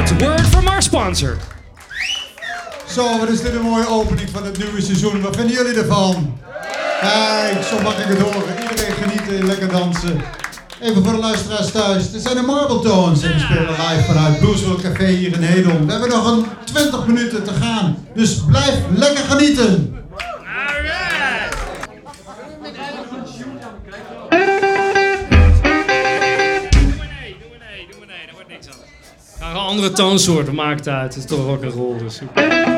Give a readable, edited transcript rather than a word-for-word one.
out. A word from our sponsor. Zo, wat is dit een mooie opening van het nieuwe seizoen. Wat vinden jullie ervan? Kijk, zo mag ik het horen. Iedereen genieten, lekker dansen. Even voor de luisteraars thuis. Dit zijn de Marble Tones en die spelen live vanuit Bluesworld Café hier in Hedel. We hebben nog een 20 minuten te gaan. Dus blijf lekker genieten. Gaan we andere toonsoorten, maakt uit. Het is toch rock'n'roll, dus super.